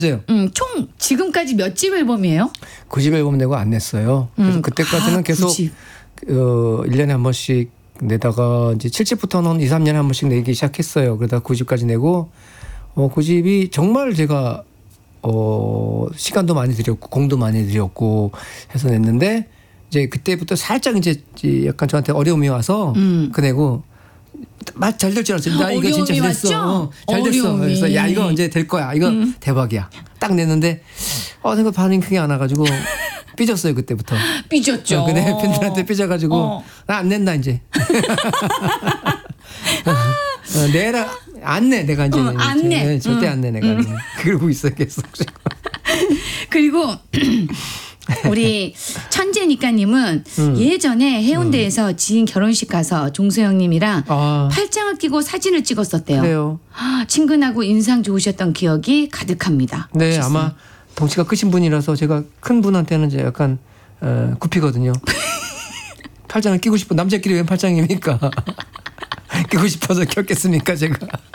맞아요. 총 지금까지 몇 집 앨범이에요? 9집 앨범 내고 안 냈어요. 그래서 그때까지는 계속 9집. 1년에 한 번씩 내다가 이제 7집부터는 2, 3년에 한 번씩 내기 시작했어요. 그러다가 9집까지 내고 9집이 정말 제가 시간도 많이 들였고 공도 많이 들였고 해서 냈는데 이제 그때부터 살짝 이제 약간 저한테 어려움이 와서 그내고 잘 될 줄 알았어요. 나 이거 진짜 잘 됐어. 잘 됐어. 어려움이. 그래서 야 이거 언제 될 거야. 이거 대박이야. 딱 냈는데 생각 반응이 크게 안 와가지고 삐졌어요 그때부터. 삐졌죠. 근데 팬들한테 삐져가지고 나 안 낸다 이제. 내라 안 내 내가 이제 안 내. 절대 안 내 내가. 그러고 있어요 계속. 그리고 우리 천재니까님은 예전에 해운대에서 지인 결혼식 가서 종소영님이랑 팔짱을 끼고 사진을 찍었었대요. 그래요. 친근하고 인상 좋으셨던 기억이 가득합니다. 네, 하셨어요. 아마 덩치가 크신 분이라서 제가 큰 분한테는 이제 약간 굽히거든요. 팔짱을 끼고 싶어. 남자끼리 웬 팔짱입니까? 끼고 싶어서 꼈겠습니까 제가.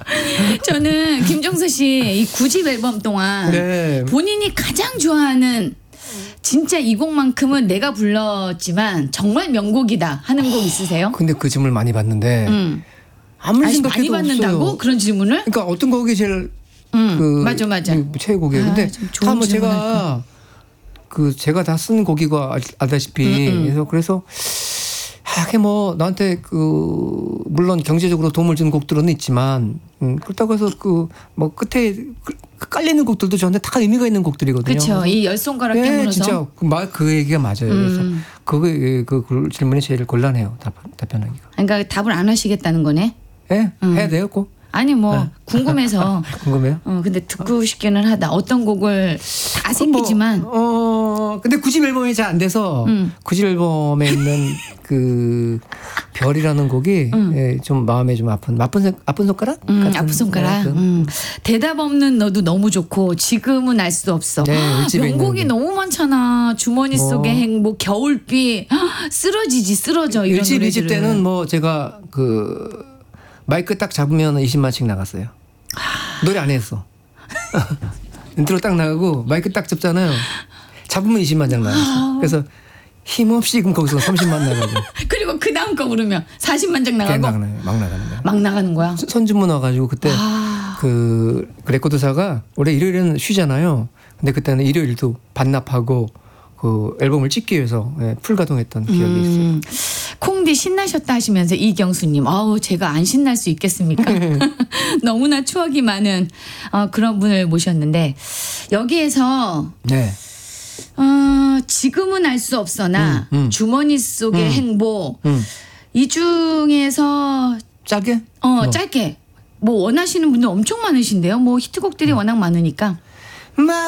저는 김종서 씨 이 9집 앨범 동안 네. 본인이 가장 좋아하는 진짜 이 곡만큼은 내가 불렀지만 정말 명곡이다 하는 곡 있으세요? 근데 그 질문을 많이 받는데 아무리 아니, 많이 생각해도 받는다고? 없어요. 그런 질문을? 그러니까 어떤 곡이 제일 맞아. 최애곡이에요. 근데 좀 좋은 다 뭐 질문할 제가 다 쓴 곡이고 알다시피 그래서 하게 뭐 나한테 물론 경제적으로 도움을 주는 곡들은 있지만 그렇다고 해서 뭐 끝에 깔리는 곡들도 저한테 다 의미가 있는 곡들이거든요. 그렇죠. 이 열 손가락 깨물어서. 진짜 그 얘기가 맞아요. 그래서 그 질문이 제일 곤란해요. 답변하기가. 그러니까 답을 안 하시겠다는 거네. 예, 해야 돼요, 꼭. 아니 뭐 궁금해서. 궁금해요? 근데 듣고 싶기는 하다. 어떤 곡을 다 새끼지만. 근데 9집 앨범이 잘 안 돼서 9집 앨범에 있는 그 별이라는 곡이 좀 마음에 좀 아픈 손가락? 아픈 손가락. 대답 없는 너도 너무 좋고 지금은 알 수 없어. 네, 일집에 명곡이 있는데. 너무 많잖아. 주머니 속의 행복, 겨울비, 쓰러져 이런 1집, 2집 노래들은. 때는 뭐 제가 마이크 딱 잡으면 20만씩 나갔어요. 노래 안 했어. 인트로 딱 나가고 마이크 딱 잡잖아요. 잡으면 20만 장 나갔어. 그래서 힘없이 그럼 거기서 30만 나가고. 그리고 그 다음 거 부르면 40만 장 나가고. 막 나가는 거야. 막 나가는 거야. 선주문 와가지고 그때 그 레코드사가 원래 일요일은 쉬잖아요. 근데 그때는 일요일도 반납하고 그 앨범을 찍기 위해서 풀 가동했던 기억이 있어요. 콩디 신나셨다 하시면서 이경수님, 제가 안 신날 수 있겠습니까? 너무나 추억이 많은 그런 분을 모셨는데 여기에서 네. 지금은 알 수 없어나 주머니 속의 행복 이 중에서 짧게? 짧게 뭐 원하시는 분들 엄청 많으신데요. 뭐 히트곡들이 워낙 많으니까.